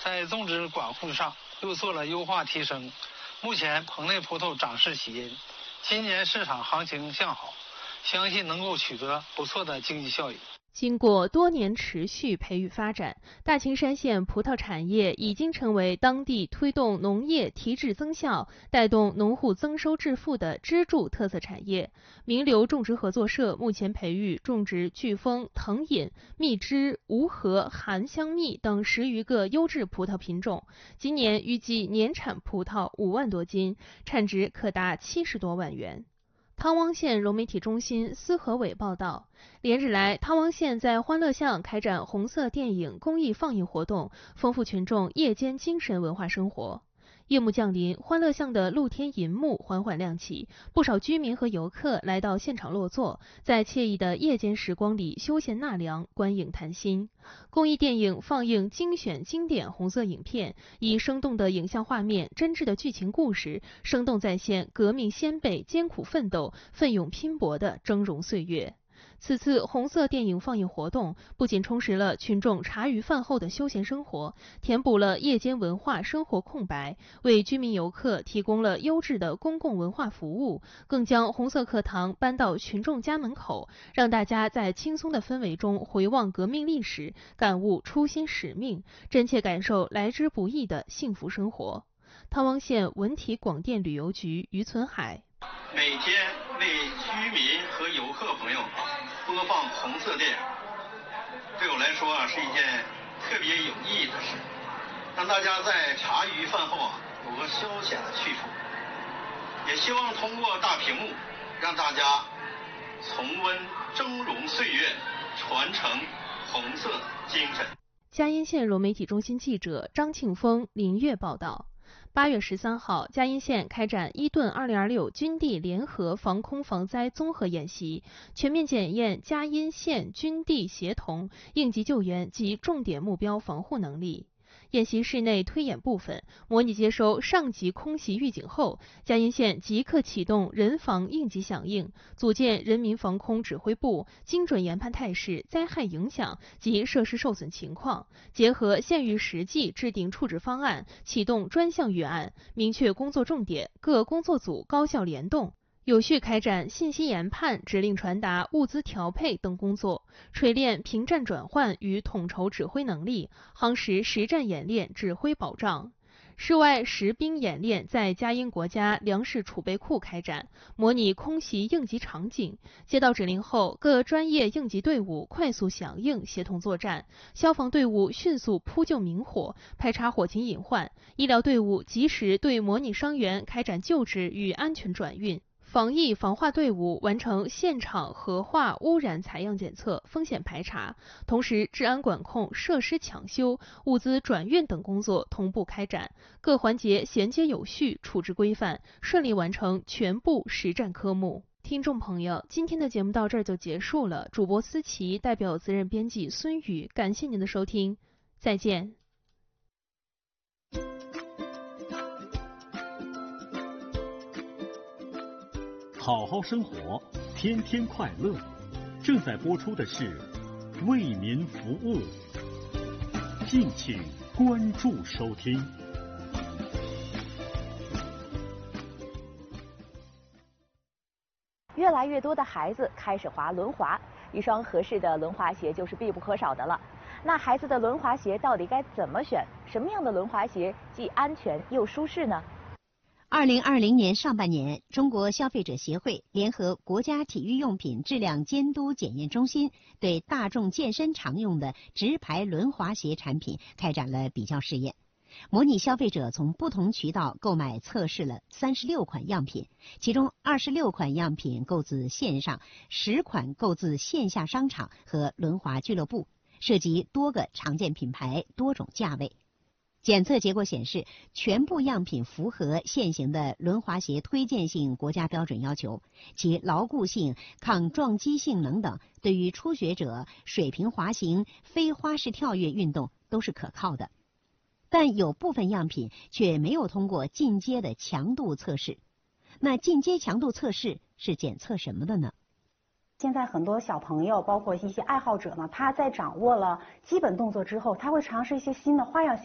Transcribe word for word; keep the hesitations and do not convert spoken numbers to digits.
在种植管护上又做了优化提升。目前棚内葡萄长势喜阴，今年市场行情向好，相信能够取得不错的经济效益。 经过多年持续培育发展，大青山县葡萄产业已经成为当地推动农业提质增效、带动农户增收致富的支柱特色产业。名流种植合作社目前培育种植飓风、藤饮、蜜汁、无核、含香蜜等十余个优质葡萄品种，今年预计年产葡萄五万多斤，产值可达七十多万元。汤汪县融媒体中心司和伟报道，连日来，汤汪县在欢乐巷开展红色电影公益放映活动，丰富群众夜间精神文化生活。夜幕降临，欢乐巷的露天银幕缓缓亮起，不少居民和游客来到现场落座，在惬意的夜间时光里休闲纳凉、观影谈心。公益电影放映精选经典红色影片，以生动的影像画面、真挚的剧情故事，生动再现革命先辈艰苦奋斗、奋勇拼搏的峥嵘岁月。此次红色电影放映活动不仅充实了群众茶余饭后的休闲生活，填补了夜间文化生活空白，为居民游客提供了优质的公共文化服务，更将红色课堂搬到群众家门口，让大家在轻松的氛围中回望革命历史，感悟初心使命，真切感受来之不易的幸福生活。汤汪县文体广电旅游局于存海， 每天为居民和游客朋友播放红色电影，对我来说啊是一件特别有意义的事，让大家在茶余饭后啊有个消遣的去处。也希望通过大屏幕，让大家重温峥嵘岁月，传承红色精神。 嘉荫县融媒体中心记者张庆峰、林月报道。八月十三号，嘉荫县开展伊顿二零二六军地联合防空防灾综合演习，全面检验嘉荫县军地协同应急救援及重点目标防护能力。演习室内推演部分模拟接收上级空袭预警后，嘉荫县即刻启动人防应急响应，组建人民防空指挥部，精准研判态势、灾害影响及设施受损情况，结合县域实际制定处置方案，启动专项预案，明确工作重点，各工作组高效联动，有序开展信息研判、指令传达、物资调配等工作，锤炼平战转换与统筹指挥能力，夯实实战演练指挥保障。室外实兵演练在嘉荫国家粮食储备库开展，模拟空袭应急场景。接到指令后，各专业应急队伍快速响应，协同作战；消防队伍迅速扑救明火，排查火情隐患；医疗队伍及时对模拟伤员开展救治与安全转运。防疫防化队伍完成现场核化污染采样检测、风险排查，同时治安管控、设施抢修、物资转运等工作同步开展，各环节衔接有序、处置规范，顺利完成全部实战科目。听众朋友，今天的节目到这儿就结束了。主播思琪代表责任编辑孙宇，感谢您的收听，再见。 好好生活，天天快乐。正在播出的是为民服务，敬请关注收听。 越来越多的孩子开始滑轮滑，一双合适的轮滑鞋就是必不可少的了。那孩子的轮滑鞋到底该怎么选？什么样的轮滑鞋既安全又舒适呢？ 二零二零年上半年，中国消费者协会联合国家体育用品质量监督检验中心，对大众健身常用的直排轮滑鞋产品开展了比较试验，模拟消费者从不同渠道购买测试了三十六款样品，其中二十六款样品购自线上，十款购自线下商场和轮滑俱乐部，涉及多个常见品牌、多种价位。检测结果显示，全部样品符合现行的轮滑鞋推荐性国家标准要求，其牢固性、抗撞击性能等，对于初学者、水平滑行、非花式跳跃运动都是可靠的。但有部分样品却没有通过进阶的强度测试。那进阶强度测试是检测什么的呢？ 现在很多小朋友，包括一些爱好者呢，他在掌握了基本动作之后，他会尝试一些新的花样性